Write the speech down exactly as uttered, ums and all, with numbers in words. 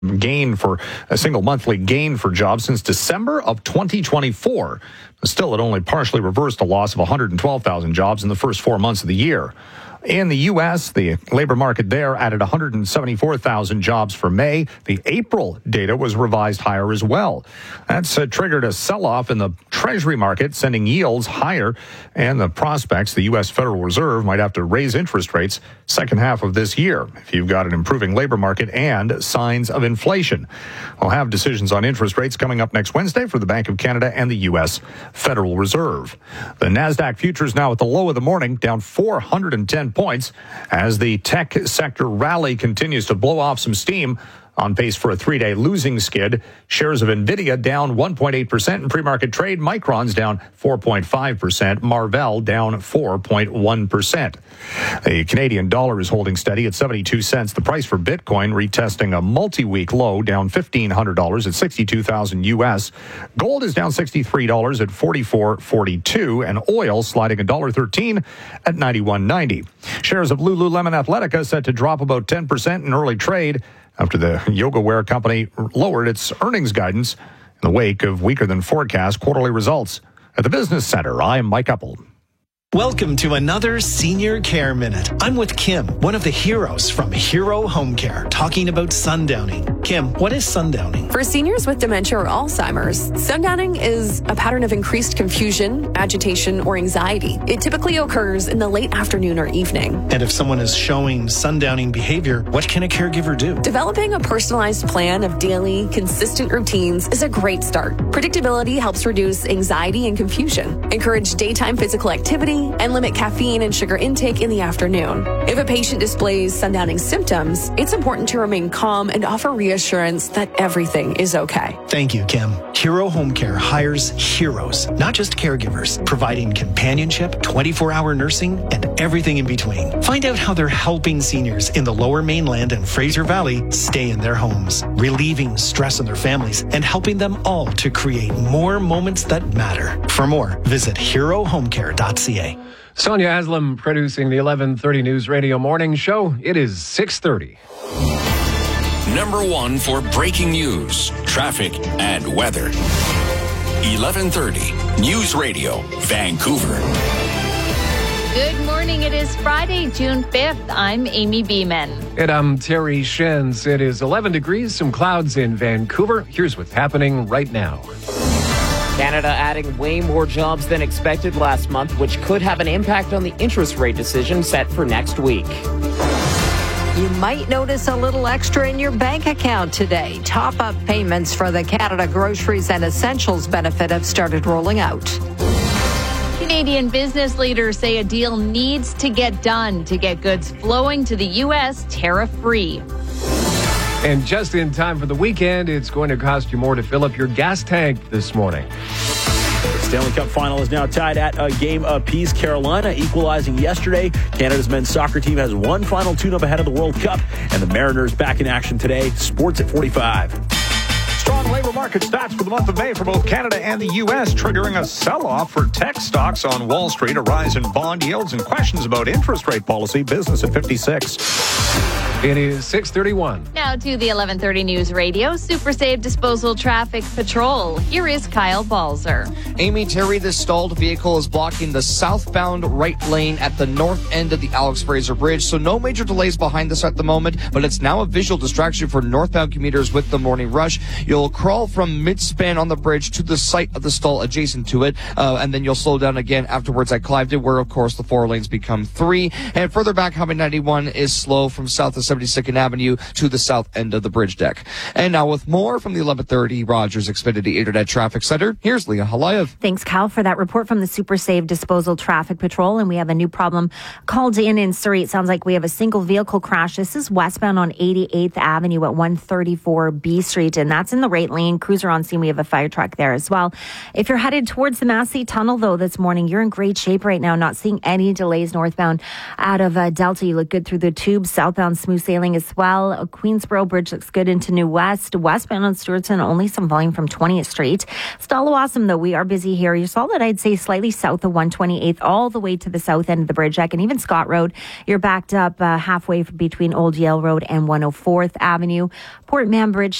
gain for a single monthly gain for jobs since December of twenty twenty-four. Still, it only partially reversed a loss of one hundred twelve thousand jobs in the first four months of the year. In the U S, the labor market there added one hundred seventy-four thousand jobs for May. The April data was revised higher as well. That's uh, triggered a sell-off in the Treasury market, sending yields higher, and the prospects the U S Federal Reserve might have to raise interest rates second half of this year if you've got an improving labor market and signs of inflation. We'll have decisions on interest rates coming up next Wednesday for the Bank of Canada and the U S Federal Reserve. The NASDAQ futures now at the low of the morning, down four hundred ten points as the tech sector rally continues to blow off some steam. On pace for a three-day losing skid. Shares of NVIDIA down one point eight percent in pre-market trade. Micron's down four point five percent. Marvell down four point one percent. The Canadian dollar is holding steady at seventy-two cents. The price for Bitcoin retesting a multi-week low, down fifteen hundred dollars at sixty-two thousand U S. Gold is down sixty-three dollars at forty-four forty-two, and oil sliding one dollar thirteen at ninety-one ninety. Shares of Lululemon Athletica set to drop about ten percent in early trade after the yoga wear company lowered its earnings guidance in the wake of weaker than forecast quarterly results. At the Business Center, I'm Mike Uppel. Welcome to another Senior Care Minute. I'm with Kim, one of the heroes from Hero Home Care, talking about sundowning. Kim, what is sundowning? For seniors with dementia or Alzheimer's, sundowning is a pattern of increased confusion, agitation, or anxiety. It typically occurs in the late afternoon or evening. And if someone is showing sundowning behavior, what can a caregiver do? Developing a personalized plan of daily, consistent routines is a great start. Predictability helps reduce anxiety and confusion. Encourage daytime physical activity and limit caffeine and sugar intake in the afternoon. If a patient displays sundowning symptoms, it's important to remain calm and offer reassurance that everything is okay. Thank you, Kim. Hero Home Care hires heroes, not just caregivers, providing companionship, twenty-four hour nursing, and everything in between. Find out how they're helping seniors in the Lower Mainland and Fraser Valley stay in their homes, relieving stress on their families, and helping them all to create more moments that matter. For more, visit hero home care dot c a. Sonia Haslam producing the eleven thirty News Radio Morning Show. It is six thirty. Number one for breaking news, traffic, and weather. eleven thirty News Radio, Vancouver. Good morning. It is Friday, June fifth. I'm Amy Beeman. And I'm Terry Shins. It is eleven degrees, some clouds in Vancouver. Here's what's happening right now. Canada adding way more jobs than expected last month, which could have an impact on the interest rate decision set for next week. You might notice a little extra in your bank account today. Top-up payments for the Canada Groceries and Essentials benefit have started rolling out. Canadian business leaders say a deal needs to get done to get goods flowing to the U S tariff-free. And just in time for the weekend, it's going to cost you more to fill up your gas tank this morning. The Stanley Cup final is now tied at a game apiece. Carolina equalizing yesterday. Canada's men's soccer team has one final tune-up ahead of the World Cup. And the Mariners back in action today. Sports at forty-five. Strong labor market stats for the month of May for both Canada and the U S, triggering a sell-off for tech stocks on Wall Street, a rise in bond yields, and questions about interest rate policy. Business at fifty-six. It is six thirty-one. Now to the eleven thirty News Radio Super Save Disposal Traffic Patrol. Here is Kyle Balzer. Amy, Terry, this stalled vehicle is blocking the southbound right lane at the north end of the Alex Fraser Bridge. So no major delays behind this at the moment, but it's now a visual distraction for northbound commuters with the morning rush. You'll crawl from mid-span on the bridge to the site of the stall adjacent to it, uh, and then you'll slow down again afterwards at Cliveden, where, of course, the four lanes become three. And further back, Highway ninety-one is slow from south of seventy-second Avenue to the south end of the bridge deck. And now with more from the eleven thirty Rogers Xfinity Internet Traffic Center, here's Leah Halayev. Thanks, Kyle, for that report from the Super Save Disposal Traffic Patrol. And we have a new problem called in in Surrey. It sounds like we have a single vehicle crash. This is westbound on eighty-eighth Avenue at one thirty-four B Street, and that's in the right lane. Cruiser on scene. We have a fire truck there as well. If you're headed towards the Massey Tunnel, though, this morning, you're in great shape right now. Not seeing any delays northbound out of uh, Delta. You look good through the tube. Southbound smooth smooth sailing as well. Queensboro Bridge looks good into New West. Westbound on Stewartson, only some volume from twentieth Street. Still awesome, though. We are busy here. You're solid, I'd say, slightly south of one twenty-eighth, all the way to the south end of the bridge deck, and even Scott Road. You're backed up uh, halfway between Old Yale Road and one oh fourth Avenue. Port Mann Bridge